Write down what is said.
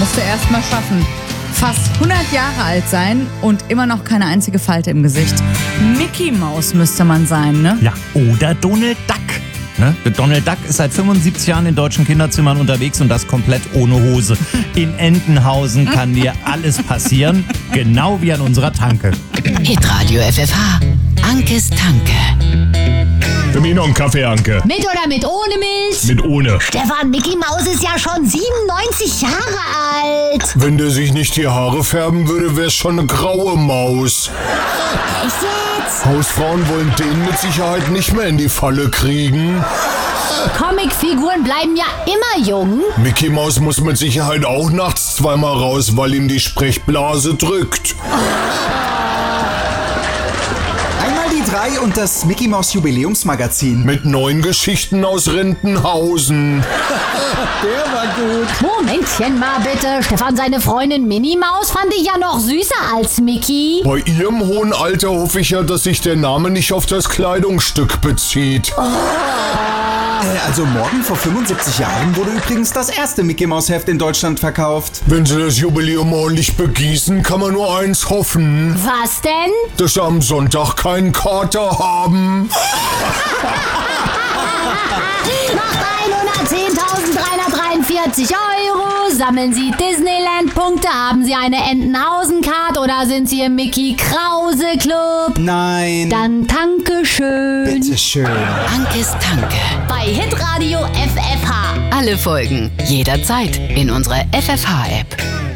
musste erst mal schaffen. Fast 100 Jahre alt sein und immer noch keine einzige Falte im Gesicht. Mickey Maus müsste man sein, ne? Ja, oder Donald Duck. Ne? Donald Duck ist seit 75 Jahren in deutschen Kinderzimmern unterwegs und das komplett ohne Hose. In Entenhausen kann dir alles passieren, genau wie an unserer Tanke. Hitradio FFH. Ankes Tanke. Für mich noch einen Kaffee, Anke. Mit oder mit ohne Milch? Mit ohne. Stefan, Mickey Maus ist ja schon 97 Jahre alt. Wenn der sich nicht die Haare färben würde, wär's schon eine graue Maus. Echt jetzt? Hausfrauen wollen den mit Sicherheit nicht mehr in die Falle kriegen. Comicfiguren bleiben ja immer jung. Mickey Maus muss mit Sicherheit auch nachts zweimal raus, weil ihm die Sprechblase drückt. Einmal die 3 und das Mickey Maus Jubiläumsmagazin. Mit 9 Geschichten aus Rentenhausen. Der war gut. Momentchen mal bitte. Stefan, seine Freundin Minnie Maus fand ich ja noch süßer als Mickey. Bei ihrem hohen Alter hoffe ich ja, dass sich der Name nicht auf das Kleidungsstück bezieht. Also morgen vor 75 Jahren wurde übrigens das erste Mickey Maus Heft in Deutschland verkauft. Wenn sie das Jubiläum ordentlich begießen, kann man nur eins hoffen. Was denn? Dass sie am Sonntag keinen Kater haben. Macht 110.343 €. Sammeln Sie Disneyland-Punkte? Haben Sie eine Entenhausen-Card oder sind Sie im Mickey Krause Club? Nein. Dann danke schön. Bitteschön. Ankes Tanke. Bei Hitradio FFH. Alle Folgen jederzeit in unserer FFH-App.